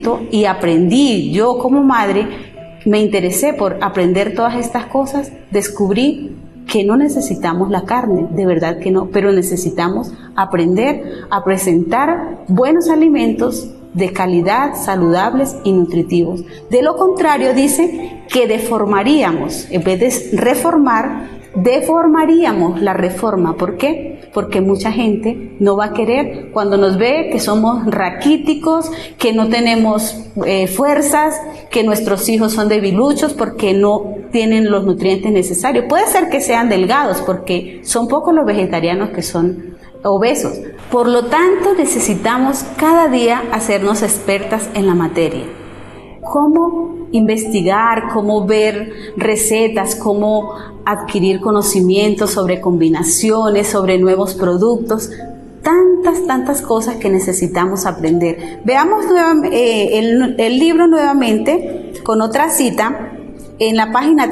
y aprendí, yo como madre, me interesé por aprender todas estas cosas, descubrí que no necesitamos la carne, de verdad que no, pero necesitamos aprender a presentar buenos alimentos de calidad, saludables y nutritivos. De lo contrario, dice que deformaríamos, en vez de reformar, deformaríamos la reforma. ¿Por qué? Porque mucha gente no va a querer cuando nos ve que somos raquíticos, que no tenemos fuerzas, que nuestros hijos son debiluchos porque no tienen los nutrientes necesarios. Puede ser que sean delgados porque son pocos los vegetarianos que son obesos. Por lo tanto, necesitamos cada día hacernos expertas en la materia. Cómo investigar, cómo ver recetas, cómo adquirir conocimientos sobre combinaciones, sobre nuevos productos, tantas cosas que necesitamos aprender. Veamos el libro nuevamente con otra cita en la página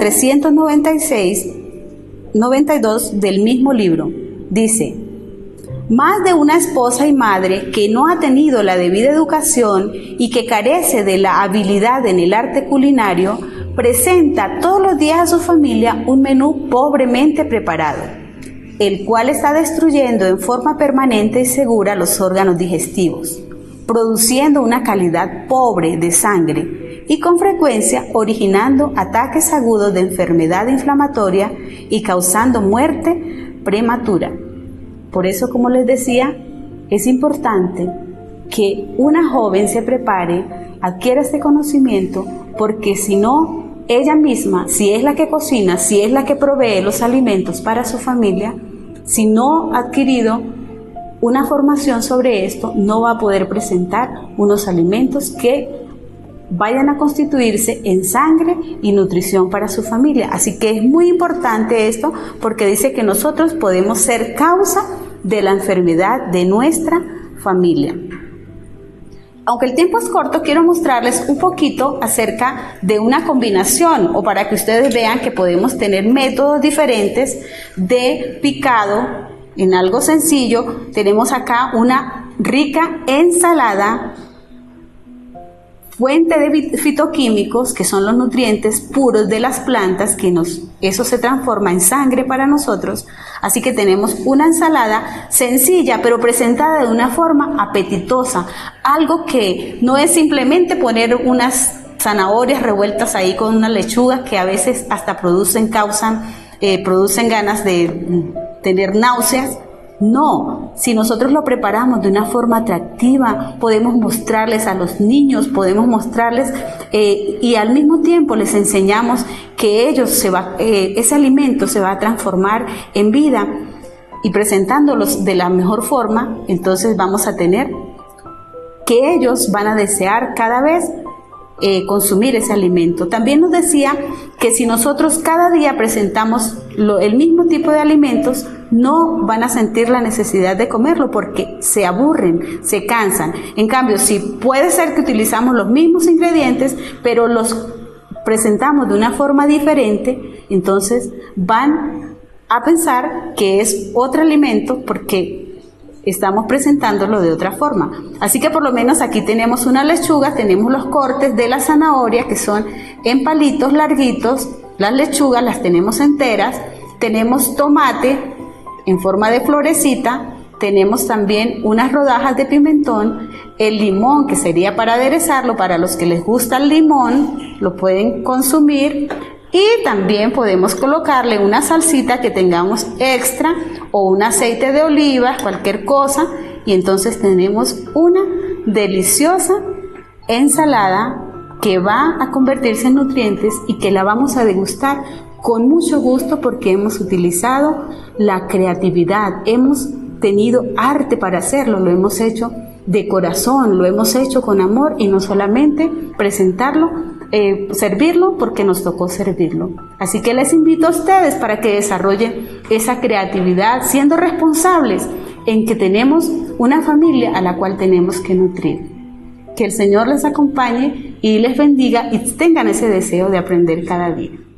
396-92 del mismo libro. Dice: más de una esposa y madre que no ha tenido la debida educación y que carece de la habilidad en el arte culinario, presenta todos los días a su familia un menú pobremente preparado, el cual está destruyendo en forma permanente y segura los órganos digestivos, produciendo una calidad pobre de sangre y con frecuencia originando ataques agudos de enfermedad inflamatoria y causando muerte prematura. Por eso, como les decía, es importante que una joven se prepare, adquiera este conocimiento, porque si no, ella misma, si es la que cocina, si es la que provee los alimentos para su familia, si no ha adquirido una formación sobre esto, no va a poder presentar unos alimentos que vayan a constituirse en sangre y nutrición para su familia. Así que es muy importante esto, porque dice que nosotros podemos ser causa de la enfermedad de nuestra familia. Aunque el tiempo es corto, quiero mostrarles un poquito acerca de una combinación, o para que ustedes vean que podemos tener métodos diferentes de picado en algo sencillo. Tenemos acá una rica ensalada, fuente de fitoquímicos, que son los nutrientes puros de las plantas, eso se transforma en sangre para nosotros. Así que tenemos una ensalada sencilla, pero presentada de una forma apetitosa, algo que no es simplemente poner unas zanahorias revueltas ahí con una lechuga, que a veces hasta producen ganas de tener náuseas. No, si nosotros lo preparamos de una forma atractiva, podemos mostrarles a los niños, podemos mostrarles y al mismo tiempo les enseñamos que ese alimento se va a transformar en vida, y presentándolos de la mejor forma, entonces vamos a tener que ellos van a desear cada vez consumir ese alimento. También nos decía que si nosotros cada día presentamos el mismo tipo de alimentos, no van a sentir la necesidad de comerlo porque se aburren, se cansan. En cambio, si puede ser que utilizamos los mismos ingredientes, pero los presentamos de una forma diferente, entonces van a pensar que es otro alimento porque estamos presentándolo de otra forma. Así que por lo menos aquí tenemos una lechuga, tenemos los cortes de la zanahoria que son en palitos larguitos, las lechugas las tenemos enteras, tenemos tomate en forma de florecita, tenemos también unas rodajas de pimentón, el limón, que sería para aderezarlo, para los que les gusta el limón, lo pueden consumir, y también podemos colocarle una salsita que tengamos extra, o un aceite de oliva, cualquier cosa, y entonces tenemos una deliciosa ensalada que va a convertirse en nutrientes y que la vamos a degustar con mucho gusto, porque hemos utilizado la creatividad, hemos tenido arte para hacerlo, lo hemos hecho de corazón, lo hemos hecho con amor, y no solamente presentarlo, servirlo porque nos tocó servirlo. Así que les invito a ustedes para que desarrollen esa creatividad, siendo responsables en que tenemos una familia a la cual tenemos que nutrir. Que el Señor les acompañe y les bendiga, y tengan ese deseo de aprender cada día.